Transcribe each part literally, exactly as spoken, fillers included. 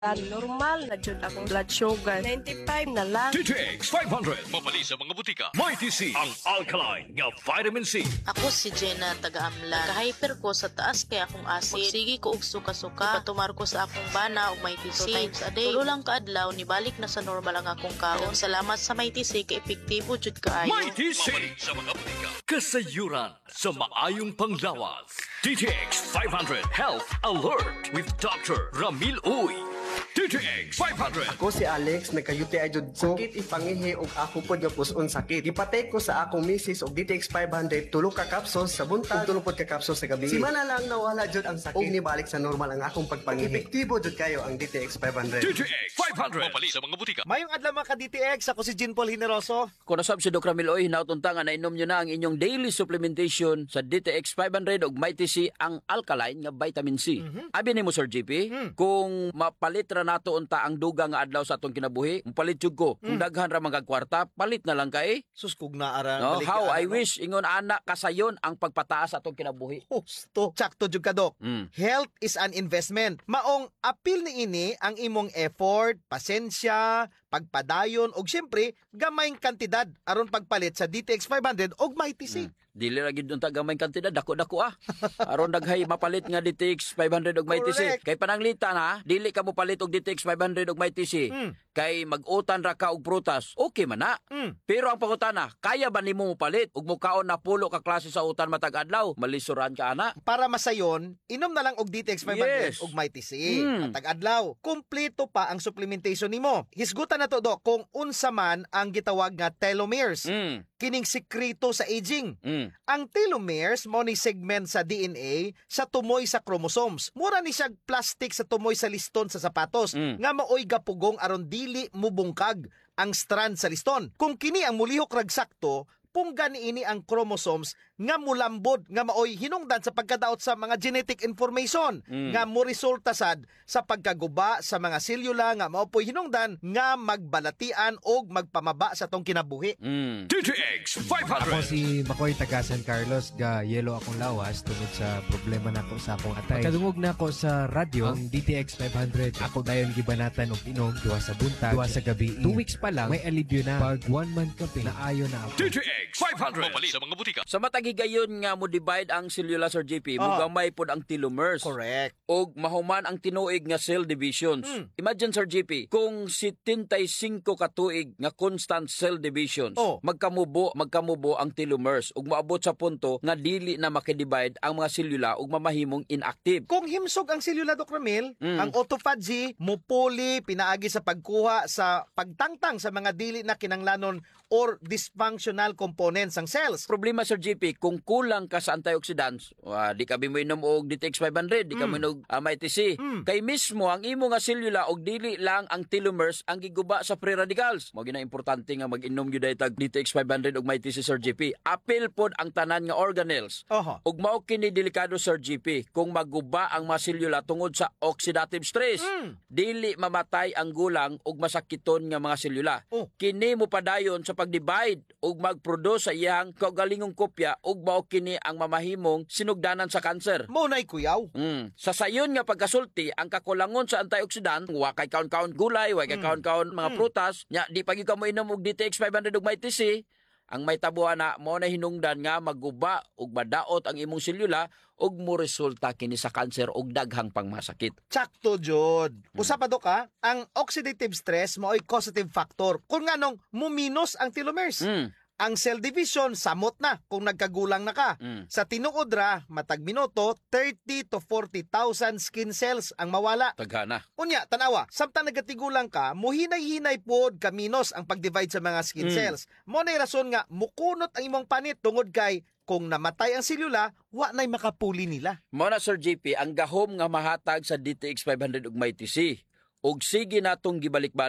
Normal na jud akong blood sugar. ninety-five na lang. D T X five hundred. Mabali sa mga butika. Mighty C. Ang alkaline nga vitamin C. Ako si Jenna taga-amlan. Ka-hyper ko sa taas kaya akong acid. Magsigi ko og suka-suka. Ipatumar ko sa akong bana og may T C. Two times a day. Tulo lang kaadlaw nibalik na sa normal ang akong kaon. Salamat sa may T C kay epektibo jud kaayo. Mighty C. Mabali sa mga butika. Kasayuran sa maayong panglawas. D T X five hundred Health Alert with Doctor Ramil Uy. D T X five hundred. Ako si Alex, nagka-U T I jud ko. Sakit ipangihi og ako pod nga puson sakit. Ipatay ko sa akong misis og D T X five hundred tulo ka capsules sa buntag, tulo pod ka capsules sa gabi. Si mana lang nawala jud ang sakit. Og nibalik sa normal ang akong pagpangihi. Epektibo jud kayo ang D T X five hundred. D T X five hundred. Mabali sa mga butika. Mayong adlaw mga ka-D T X, ako si Jean Paul Hineroso. Kung nasab si Doc Ramil Oy, nautunta nga nainom nyo na ang inyong daily supplementation sa D T X five hundred og Mighty C ang alkaline nga vitamin C. Mm-hmm. Abi ni mo Sir G P, mm. kung mapalit ra nato unta ang duga nga adlaw sa atong kinabuhi, palit jud ko. Mm. Kung daghan ra mga kwarta, palit na lang kay. Sus kog na ara. No, how I wish ingon ana kasayon ang pagpataas sa atong kinabuhi. Husto. Sakto jud ka Dok. Mm. Health is an investment. Maong apil ni ini ang imong effort, pasensya, pagpadayon og syempre gamayng kantidad aron pagpalit sa D T X five hundred og Mighty C. Mm. Dili ra gid unta gamay kantidad dako-dako ah. Aron daghay mapalit nga D T X five hundred og Mighty C. Kay pananglitan ha, dili ka mo palit og D T X five hundred og Mighty C. Mm. Kay mag-utan ra ka og prutas, okay man na. Mm. Pero ang pangutana, kaya ba nimo mo palit og mukaon na pulo ka klase sa utan matag adlaw? Malisuran ka ana. Para masayon, inom na lang og D T X five hundred yes. og Mighty C. Mm. Matag adlaw. Kumpleto pa ang supplementation nimo. Hisgutan na to Dok kung unsa man ang gitawag nga telomeres. Mm. Kining sekreto sa aging. Mm. Ang telomeres mo ni segment sa D N A sa tumoy sa chromosomes. Mura ni siya plastic sa tumoy sa liston sa sapatos mm. nga maoy gapugong aron dili mubungkag ang strand sa liston. Kung kini ang mulihok rag sakto, pungga niini ang chromosomes nga mulambod nga maoy hinungdan sa pagkadaot sa mga genetic information mm. nga mo resulta sad sa pagkaguba sa mga selula nga maopoy hinungdan nga magbalatian og magpamaba sa tong kinabuhi. Mm. D T X five hundred. Ako si Makoy taga San Carlos, ga yelo akong lawas tungod sa problema nako sa akong atay. Kadungog na ako sa radyo ang D T X five hundred. Ako dayon gibanatan og inom duwa sa buntag, duwa sa gabi. Two weeks pa lang may alibyo na. Pag one month campaign na ayo na ako. D T X five hundred. Mabali sa mga butika. Sa matagigayon nga mo divide ang selula Sir J P, oh. mugamay pod ang telomeres. Correct. Og mahuman ang tinuig nga cell divisions. Mm. Imagine Sir J P, kung seventy-five ka tuig nga constant cell divisions, oh. magkamubo, magkamubo ang telomeres ug maabot sa punto nga dili na makidivide ang mga selula ug mamahimong inactive. Kung himsog ang selula Doc Ramil, mm. ang autophagy mupuli pinaagi sa pagkuha sa pagtangtang sa mga dili na kinanglanon or dysfunctional components ng cells. Problema Sir J P, kung kulang ka sa antioxidants, uh, di ka mo inom og D T X five hundred, di ka mo inom uh, Mighty C. Mm. Kay mismo ang imo nga selula og dili lang ang telomeres ang giguba sa free radicals. Mao gina importante nga mag-inom gyud tag D T X five hundred og Mighty C Sir J P. Apil pod ang tanan nga organelles. Uh-huh. Ug mao kini delikado Sir J P kung maguba ang mga selula tungod sa oxidative stress. Mm. Dili mamatay ang gulang ug masakiton nga mga selula. Oh. Kini mo padayon sa pag-divide ug mag-produce sa iyang kaugalingong kopya ug mao kini ang mamahimong sinugdanan sa kanser. Mo nay kuyaw. Mm. Sa sayon nga pagkasulti, ang kakulangon sa antioxidant, wa kay kaon-kaon gulay, wa kay mm. kaon-kaon mga mm. prutas, nya di pagi ka mo inom og D T X five hundred ug Mighty C, ang may tabuhan na mo na hinungdan nga maguba ug madaot ang imong selula ug mo resulta kini sa kanser ug daghang pangmasakit. Sakto jud. Usa pa Dok ha, ang oxidative stress mao'y causative factor. Kung nganong muminos ang telomeres. Mm. Ang cell division samot na kung nagkagulang na ka. Mm. Sa tinuod ra matag minuto thirty to forty thousand skin cells ang mawala. Taghana. Unya tanawa, samtang nagatigulang ka, muhinay-hinay pod kaminos ang pag-divide sa mga skin mm. cells. Mo nay rason nga mukunot ang imong panit tungod kay kung namatay ang selula, wa nay makapuli nila. Mo na Sir J P, ang gahom nga mahatag sa D T X five hundred ug Mighty C. Og sige natong gibalik-balik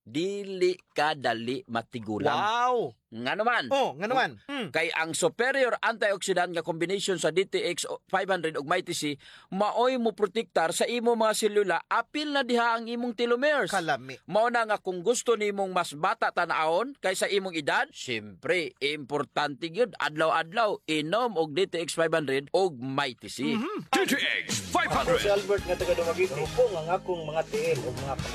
dili ka dali matigulang. Wow. Nga naman. Oh, nga naman. Hmm. Kay ang superior antioxidant nga combination sa D T X five hundred ug Mighty C maoy mo protektar sa imo mga selula apil na diha ang imong telomeres. Kalami. Mao na nga kung gusto nimong mas bata tan-awon kaysa imong edad, syempre importante gyud adlaw-adlaw inom og D T X five hundred ug Mighty C. D T X five hundred. Albert nga taga Dumaguete. Ako nga akong mga tiil o mga